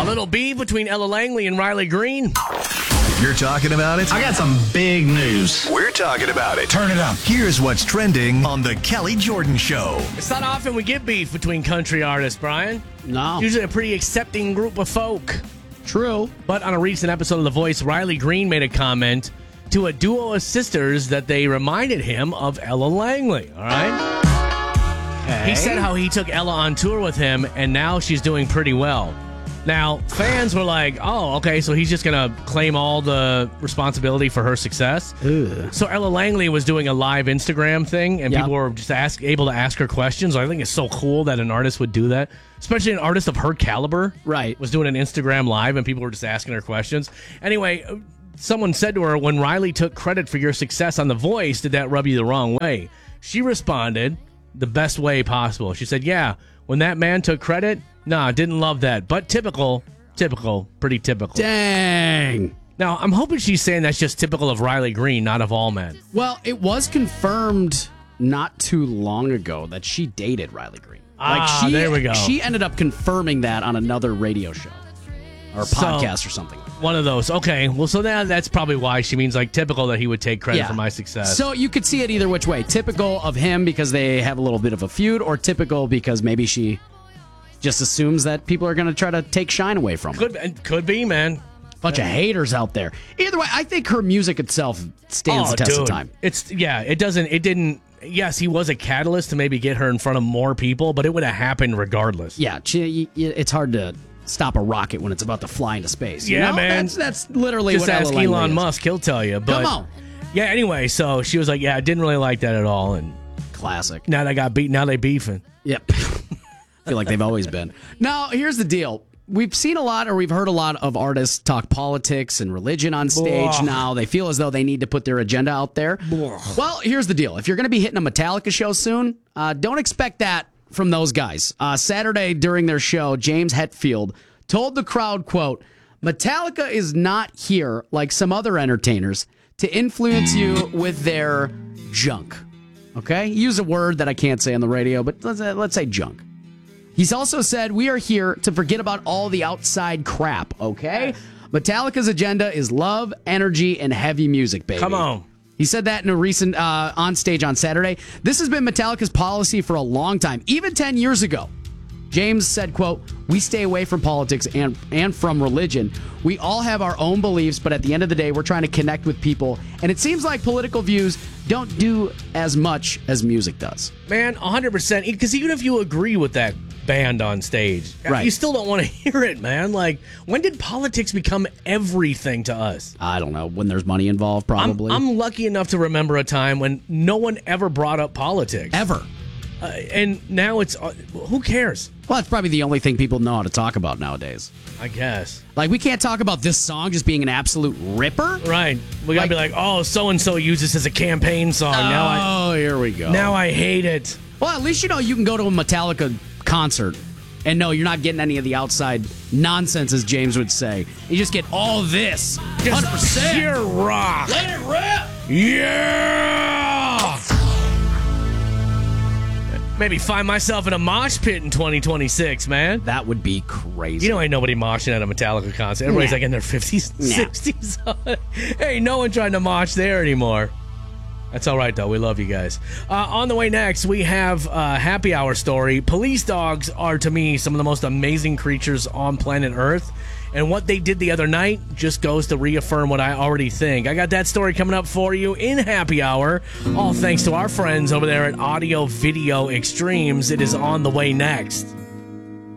little beef between Ella Langley and Riley Green. You're talking about it? I got some big news. We're talking about it. Turn it up. Here's what's trending on The Kelly Jordan Show. It's not often we get beef between country artists, Brian. No. Usually a pretty accepting group of folk. True. But on a recent episode of The Voice, Riley Green made a comment to a duo of sisters that they reminded him of Ella Langley, all right? Okay. He said how he took Ella on tour with him, and now she's doing pretty well. Now, fans were like, oh, okay, so he's just going to claim all the responsibility for her success. Ugh. So Ella Langley was doing a live Instagram thing, and people were just able to ask her questions. I think it's so cool that an artist would do that, especially an artist of her caliber. Right. Was doing an Instagram live, and people were just asking her questions. Anyway, someone said to her, when Riley took credit for your success on The Voice, did that rub you the wrong way? She responded the best way possible. She said, yeah, when that man took credit, nah, didn't love that. But typical, pretty typical. Dang. Now, I'm hoping she's saying that's just typical of Riley Green, not of all men. Well, it was confirmed not too long ago that she dated Riley Green. There we go. She ended up confirming that on another radio show or podcast or something. One of those. Okay, well, so that's probably why she means like typical that he would take credit for my success. So you could see it either which way. Typical of him because they have a little bit of a feud, or typical because maybe she just assumes that people are going to try to take shine away from her. Could be, man. Bunch of haters out there. Either way, I think her music itself stands the test of time. It didn't. Yes, he was a catalyst to maybe get her in front of more people, but it would have happened regardless. Yeah, it's hard to stop a rocket when it's about to fly into space. Yeah, man. That's literally just what ask Ella Langley Elon is. Musk, he'll tell you. But, Come on. Yeah, anyway, so she was like, yeah, I didn't really like that at all. And classic. Now they got beat. Now they beefing. Yep. I feel like they've always been. Now, here's the deal. We've seen a lot, or we've heard a lot of artists talk politics and religion on stage now. They feel as though they need to put their agenda out there. Well, here's the deal. If you're going to be hitting a Metallica show soon, don't expect that from those guys. Saturday during their show, James Hetfield told the crowd, quote, Metallica is not here like some other entertainers to influence you with their junk. Okay? He used a word that I can't say on the radio, but let's say junk. He's also said, we are here to forget about all the outside crap, okay? Metallica's agenda is love, energy, and heavy music, baby. Come on. He said that in a recent on stage on Saturday. This has been Metallica's policy for a long time, even 10 years ago. James said, quote, we stay away from politics and from religion. We all have our own beliefs, but at the end of the day, we're trying to connect with people. And it seems like political views don't do as much as music does. Man, 100%. Because even if you agree with that band on stage, right, you still don't want to hear it, man. Like, when did politics become everything to us? I don't know. When there's money involved, probably. I'm lucky enough to remember a time when no one ever brought up politics. Ever. And now it's, who cares? Well, that's probably the only thing people know how to talk about nowadays. I guess. Like, we can't talk about this song just being an absolute ripper. Right. We got to be like, oh, so-and-so used this as a campaign song. Here we go. Now I hate it. Well, at least you know you can go to a Metallica concert and no, you're not getting any of the outside nonsense, as James would say. You just get all this. Just 100%. pure rock. Let it rip. Yeah! Maybe find myself in a mosh pit in 2026, man. That would be crazy. You know, ain't nobody moshing at a Metallica concert. Everybody's like in their 50s, 60s. Hey, no one trying to mosh there anymore. That's all right, though. We love you guys. On the way next, we have a happy hour story. Police dogs are, to me, some of the most amazing creatures on planet Earth. And what they did the other night just goes to reaffirm what I already think. I got that story coming up for you in happy hour. All thanks to our friends over there at Audio Video Extremes. It is on the way next.